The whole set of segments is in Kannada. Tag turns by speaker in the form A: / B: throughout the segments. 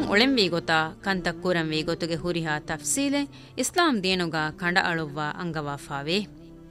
A: ಒಳೆಂವಿ ಗೊತ್ತಾ ಕಂತ ಕುರಂವಿ ಗೊತ್ತುಗೆ ಹುರಿಹಾ ತಫ್ಸೀಲೆ ಇಸ್ಲಾಂ ದೇನುಗ ಕಂಡ ಅಳುವ್ವ ಅಂಗವಾಫಾವೆ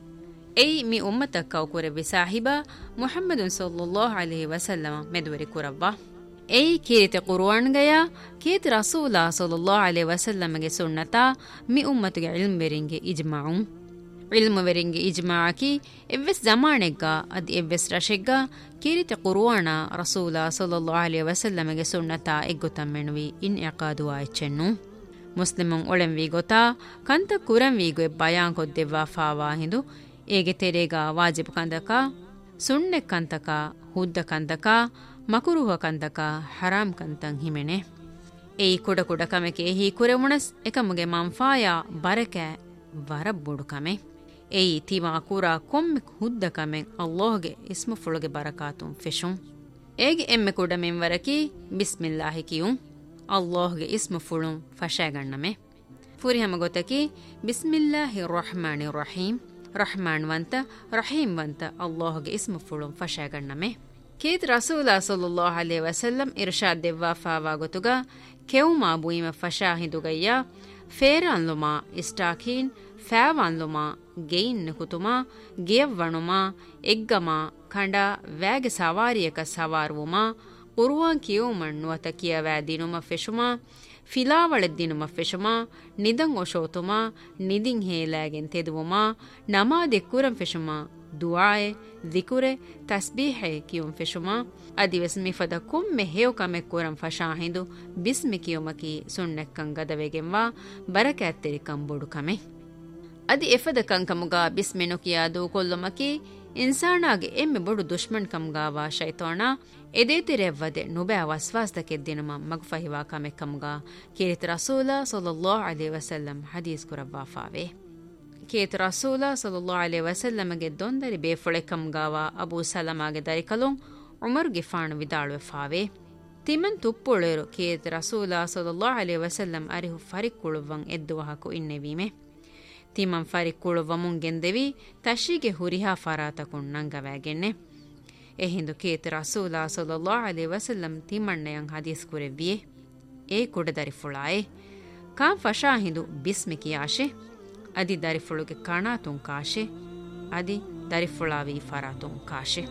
A: ಎಯ್ ಮಿ ಉಮ್ಮತ ಕೌಕುರೆವಿ ಸಾಹಿಬ ಮುಹಮ್ಮದುನ್ ಸಲ್ಲಲ್ಲಾಹು ಅಲೈಹಿ ವಸಲ್ಲಮ ಮೆದುವರಿ ಕುರವ್ವ ಎಯ್ ಕೀರಿತೆ ಕುರ್ಆನ್ಗಯ ಕೀತಿ ರಸೂಲ ಸಲ್ಲಲ್ಲಾಹು ಅಲೈಹಿ ವಸಲ್ಲಮಗೆ ಸುನ್ನತ ಮಿ ಉಮ್ಮತುಗೆ ಇಲ್ಮ್ವೆರಿಂಗೆ ಇಜ್ಮಾಉಂ ಇಲ್ಮುವೆರಿಂಗೆ ಇಜ್ಮಾಅಕಿ ಎವ್ವೆಸ್ ಜಮಾನೆಗ್ಗ ಅದಿ ಎವ್ವೆಸ್ ರಶೆಗ್ಗ ಕೀರಿತೆ ಕುರ್ಆನ ರಸೂಲ ಸಲ್ಲಲ್ಲಾಹು ಅಲೈಹಿ ವಸಲ್ಲಮಗೆ ಸುನ್ನತ ಎಗ್ಗುತಮ್ಮೆಣುವಿ ಇನ್ ಇಕಾದು ಆಯ್ಚೆನ್ನು ಮುಸ್ಲಿಮುಂ ಒಳೆಂವಿ ಗೊತ್ತಾ ಕಂತ ಕುರಂವಿಗೆ ಬಯಾನ್ ಕೊದ್ದೆವ್ವಾ ಫಾವಾ ಹಿಂದು ಏಗೆ ತೆರೆಗ ವಾಜಿಬ್ ಕಂದಕ ಸುಣ್ಣೆ ಕಂತಕ ಹುದ್ದ ಕಂತಕ ಮಕುರುಹ ಕಂತಕ ಹರಾಮ್ ಕಂತಂ ಹಿಮೆಣೆ ಏಯ್ ಕುಡ ಕುಡ ಕಮೆಕೆ ಹಿ ಕುರೆವುಣಸ್ ಎಕಮುಗೆ ಮಂಫಾಯ ಬರಕೆ ವರಬ್ಬುಡು ಕಮೆ ಏಯ್ ತಿಮಾ ಕುರ ಕೊಮ್ಮೆ ಹುದ್ದ ಕಮೆ ಅಲ್ಲಾಹ್ಗೆ ಇಸ್ಮು ಫುಳುಗೆ ಬರಕಾತುಂ ಫೆಶುಂ ಏಗೆ ಎಮ್ಮೆ ಕುಡ ಮೆಂವರಕಿ ಬಿಸ್ಮಿಲ್ಲಾಹಿ ಕಿಯುಂ ಅಲ್ಲಾಹ್ಗೆ ಇಸ್ಮು ಫುಳುಂ ಫಶಾಗಣ್ಣಮೆ ಫುರಿಹಮ ಗೊತ್ತಕಿ ಬಿಸ್ಮಿಲ್ಲಾಹಿ ರಹಮಾನಿ ರಹೀಂ ರಹಮಾನ್ ವಂತ ರಹೀಂ ವಂತ ಅಲ್ಲಾಹ್ಗೆ ಇಸ್ಮು ಫುಳುಂ ಫಶಾಗಣ್ಣಮೆ ಕೇತ್ ರಸೂಲ ಸಲ್ಲಲ್ಲಾಹು ಅಲೈಹಿ ವಸಲ್ಲಂ ಇರ್ಷಾದ್ ದೆವ್ವಾ ಫಾವಾ ಗೊತುಗ ಕೆವುಮಾ ಬುಯಿಮ ಫಶಾ ಹಿಂದುಗಯ್ಯ ಫೇರಾನ್ಲುಮಾ ಇಸ್ಟಾಕೀನ್ ಫෑವಾನ್ಲುಮಾ ಗೆಯಿನ್ ಕುತುಮಾ ಗಿಯವ್ವಣುಮಾ ಎಗ್ಗಮಾ ಖಂಡ ವ್ಯಾಗೆ ಸವಾರಿಯಕ ಸವಾರುವುಮಾ ಕುರುವಾನ್ ಕಿಯೋಮಣ್ ನುವತ ಕಿಯವෑ ದಿನುಮ ಫೆಶುಮಾ ಫಿಲಾವಳೆ ದಿನುಮ ಫೆಶುಮಾ ನಿದಂ ಒಶೋತುಮಾ ನಿದಿಂ ಹೇಲಾಗೆನ್ ತೆದುವುಮಾ ನಮಾದೆ ಕುರಂ ಫೆಶುಮಾ ದುಆಯೆ ದಿಕುರೆ ತಸ್ಬೀಹೆ ಕಿಯುಂ ಫೆಶುಮಾ ಅದಿವೆಸ್ ಮಿಫದ ಕುಮ್ಮೆ ಹೇವ್ ಕಮೆ ಕುರಂ ಫಶಾಹಿಂದು ಬಿಸ್ಮಿ ಕಿಯುಮಕಿ ಸುಣ್ಣೆಕ್ಕಂ ಗದವೆಗೆಂವಾ ಬರಕಾತ್ತೆರಿ ಕಂಬುಡು ಕಮೆ ಅದಿ ಎಫದ ಕಂಕಮುಗ ಬಿಸ್ಮಿ ನುಕಿಯಾದು ಕೊಲ್ಲುಮಕಿ ಇನ್ಸಾನಾಗೆ ಎಮ್ಮೆ ಬೊಡು ದುಶ್ಮನ್ ಕಮ್ಗಾವಾ ಶೈತಾನ ಎದೇತಿರೆವ್ವದೆ ನುಬෑ ವಸ್ವಾಸ್ದಕೆದ್ದಿನುಮ ಮಗ್ಫಹಿವಾ ಕಮೆ ಕಮ್ಗ ಕೇರಿತ ರಸೂಲ ಸಲ್ಲಲ್ಲಾಹು ಅಲೈಹಿ ವಸಲ್ಲಂ ಹದೀಸ್ ಕುರವ್ವಾ ಫಾವೆ ಕೇತ ರಸೂಲ ಸಲ್ಲಲ್ಲಾಹು ಅಲೈಹಿ ವಸಲ್ಲಮಗೆ ದೊಂದರಿ ಬೇಫುಳೆ ಕಮ್ಗಾವ ಅಬೂ ಸಲಮಾಗೆ ದರಿಕಲುಂ ಉಮರ್ಗೆ ಫಾಣು ವಿದಾಳುವೆ ಫಾವೆ ತಿಮನ್ ತುಪ್ಪುಳೇರು ಕೇತ ರಸೂಲ ಸಲ್ಲಲ್ಲಾಹು ಅಲೈಹಿ ವಸಲ್ಲಂ ಅರಿಹು ಫರಿಕ್ಕುಳುವಂ ಎದ್ದುವಹಕು ಇನ್ನೆವೀಮೆ ತಿಮಂ ಫರಿಕ್ಕುಳುವಮುಂಗೆಂದೆವಿ ತಶಿಗೆ ಹುರಿಹಾ ಫರಾತಕುಂ ನಂಗವಾಗೆನ್ನೆ ಎಹಿಂದು ಕೇತ ರಸೂಲ ಸಲ್ಲಲ್ಲಾಹು ಅಲೈಹಿ ವಸಲ್ಲಂ ತಿಮಣ್ಣೆಯಂ ಹದೀಸ್ ಕುರೆವ್ವಿಯೆ ಏ ಕುಡ ದರಿಫುಳಾಯೆ ಕಾಂ ಫಶಾ ಹಿಂದು ಬಿಸ್ಮಿ ಕಿಯಾಶೆ ಅದಿ ದರಿಫುಳುಗೆ ಕಾಣಾತುಂ ಕಾಶೆ ಅದಿ ದರಿಫುಳಾವಿ ಫರಾತುಂ ಕಾಶೆ